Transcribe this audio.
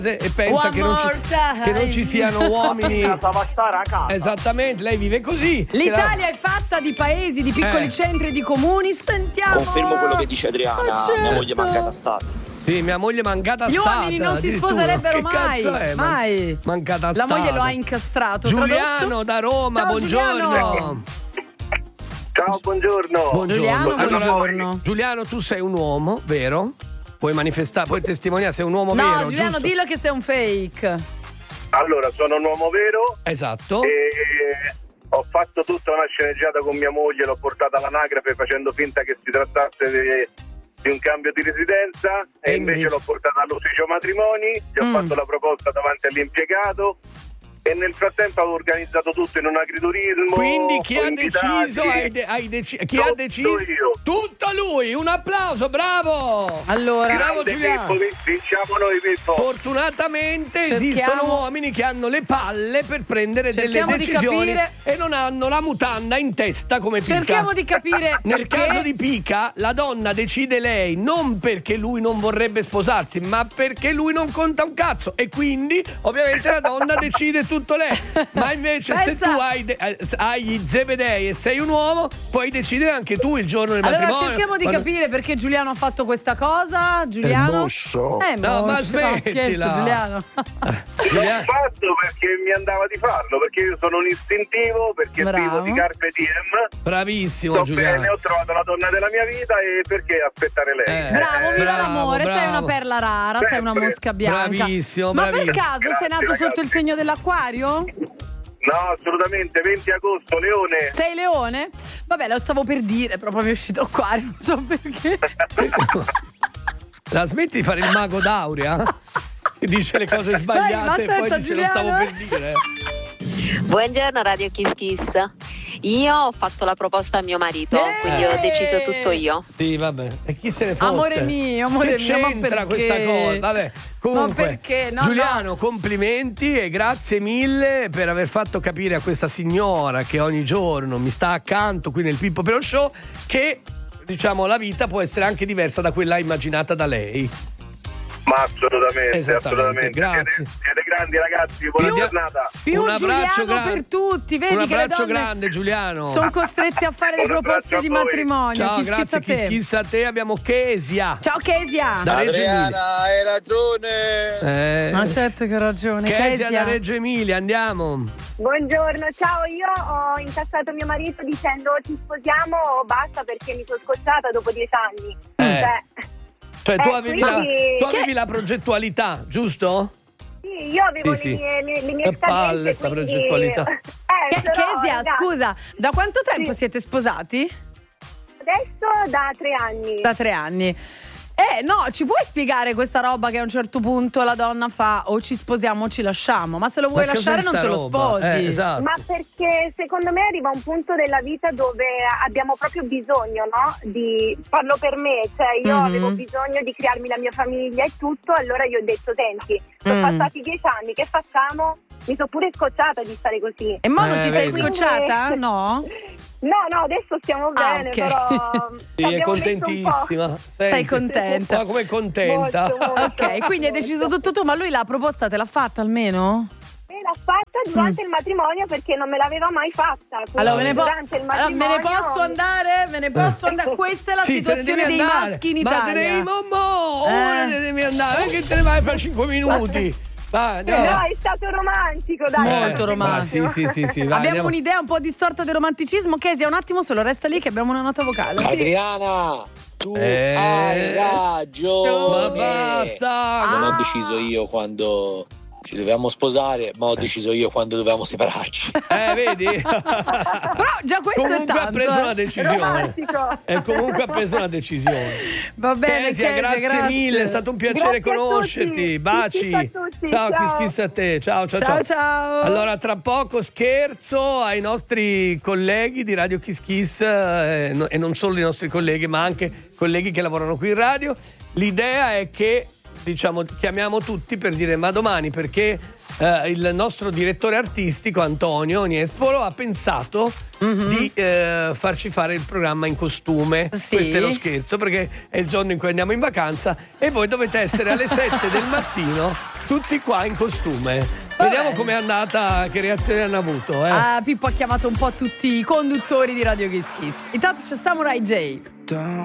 e pensa che non ci siano uomini. Esattamente, lei vive così. L'Italia è fatta di paesi, di piccoli centri e di comuni. Sentiamo. Confermo quello che dice Adriana, certo. mia moglie è mancata stata. Sì, mia moglie è mancata Gli stata. uomini non si sposerebbero Che mai. cazzo è? Mai. Mancata La stata. moglie lo ha incastrato. Giuliano tradotto? da Roma, Ciao, buongiorno. Giuliano. Ciao, buongiorno. Giuliano, buongiorno. Giuliano, tu sei un uomo, vero? Puoi manifestare, puoi testimoniare, sei un uomo No, vero, Giuliano, giusto? dillo che sei un fake. Allora, sono un uomo vero Esatto. e ho fatto tutta una sceneggiata con mia moglie, l'ho portata all'anagrafe facendo finta che si trattasse di un cambio di residenza e invece l'ho portata all'ufficio matrimoni, gli ho fatto la proposta davanti all'impiegato e nel frattempo avevo organizzato tutto in un agriturismo. Quindi chi ha invitati. deciso? Chi ha Tutto deciso? io. Tutto lui, un applauso, bravo! Allora, Bravo Grande Giuliano. Pippo, vinciamo noi, Pippo. Fortunatamente Cerchiamo- esistono uomini che hanno le palle per prendere delle Cerchiamo di decisioni capire- e non hanno la mutanda in testa come Pica. cerchiamo di capire Nel perché. caso di Pica, la donna decide lei non perché lui non vorrebbe sposarsi, ma perché lui non conta un cazzo. E quindi, ovviamente, la donna decide tutto lei. Ma invece, se Pensa- tu hai gli zebedei e sei un uomo, puoi decidere anche tu il giorno del Allora matrimonio. cerchiamo di Quando- capire perché Giuliano ha fatto questa cosa. Giuliano? mosso. No, ma mosso. smettila. Scherzo, Giuliano. L'ho fatto perché mi andava di farlo, perché io sono un istintivo, perché Bravo. vivo di carpe diem. Bravissimo, Sto Giuliano. bene, ho trovato la donna della mia vita e perché aspettare lei? Bravo, viva bravo, l'amore, sei bravo. una perla rara, sei una Sempre. mosca bianca. Bravissimo, Ma bravissimo. per caso sei Grazie, nato sotto il ragazzi. segno dell'acquario? No, assolutamente, 20 agosto, Leone. Sei leone? Vabbè, lo stavo per dire, proprio mi è uscito acquario, non so perché. La smetti di fare il mago d'Aurea? Che dice le cose sbagliate Dai, ma e poi aspetta, dice lo stavo Giuliano. per dire. Buongiorno Radio Kiss Kiss. Io ho fatto la proposta a mio marito, quindi ho deciso tutto io. Sì, vabbè. E chi se ne fotte? Amore mio, ma che c'entra perché? questa cosa? Vabbè, comunque. Ma perché? No, Giuliano, complimenti e grazie mille per aver fatto capire a questa signora che ogni giorno mi sta accanto qui nel Pippo Pello Show che, diciamo, la vita può essere anche diversa da quella immaginata da lei. Ma assolutamente, Esattamente, assolutamente. grazie. Siete grandi ragazzi, buona giornata. Più Un abbraccio Giuliano grande. per tutti, vedi Un che le abbraccio donne grande, Giuliano. sono costretti a fare le Un proposte abbraccio di a voi. matrimonio. Ciao, Kiss, grazie, kiss a te. kiss a te. Abbiamo Kesia. Ciao Kesia. Da Reggio Emilia. Adriana, hai ragione. Ma certo che ho ragione. Kesia da Reggio Emilia, andiamo. Buongiorno, ciao, io ho incassato mio marito dicendo ci sposiamo o basta perché mi sono scocciata dopo 10 anni. Cioè, tu avevi, quindi- la progettualità, giusto? Sì, io avevo Sì, sì. le mie Che palle scadenze, sta quindi- progettualità. però, Kesia, ragazzi, scusa, da quanto tempo siete sposati? Adesso da 3 anni. Da 3 anni. No, ci puoi spiegare questa roba che a un certo punto la donna fa o ci sposiamo o ci lasciamo, ma se lo vuoi Ma cos'è lasciare non sta te lo roba? sposi. Esatto. Ma perché secondo me arriva un punto della vita dove abbiamo proprio bisogno, no? Di farlo per me, cioè io avevo bisogno di crearmi la mia famiglia e tutto, allora io ho detto senti, sono passati 10 anni, che facciamo? Mi sono pure scocciata di stare così. E mo non ti sei vedi. scocciata? No? No, adesso stiamo bene, ok. però Sì, è contentissima. Sei contenta? Ma come contenta? Molto, molto. Ok, quindi hai deciso tutto tu, ma lui la proposta te l'ha fatta almeno? E l'ha fatta durante il matrimonio perché non me l'aveva mai fatta. Quindi Allora, durante il allora, matrimonio me ne posso andare? Me ne posso andare? Questa è la Sì, te ne situazione devi dei andare. maschi in Ma te ne Italia. devi, ora te ne devi andare, che te ne vai fra 5 minuti. Vai, No, è stato romantico, dai. Molto romantico. Sì, vai, Abbiamo andiamo. un'idea un po' distorta del romanticismo. Kesia, un attimo solo, resta lì che abbiamo una nota vocale. Adriana, tu hai ragione. Ma basta. Non ho deciso io quando ci dovevamo sposare, ma ho deciso io quando dovevamo separarci. Vedi? Però già questo Comunque è tanto. ha preso una decisione. Romantico. E comunque ha preso una decisione. Va bene, Kesia, grazie mille, è stato un piacere Grazie a conoscerti. tutti. Baci. Kiss a tutti, Ciao, ciao. kiss a te. Ciao. Ciao. Allora, tra poco scherzo ai nostri colleghi di Radio Kiss Kiss e non solo i nostri colleghi, ma anche colleghi che lavorano qui in radio. L'idea è che diciamo, chiamiamo tutti per dire ma domani, perché il nostro direttore artistico Antonio Niespolo ha pensato di farci fare il programma in costume. Sì. Questo è lo scherzo, perché è il giorno in cui andiamo in vacanza e voi dovete essere alle 7 del mattino tutti qua in costume. Vediamo com'è andata, che reazioni hanno avuto. Pippo ha chiamato un po' tutti i conduttori di Radio Kiss Kiss. Intanto c'è Samurai J.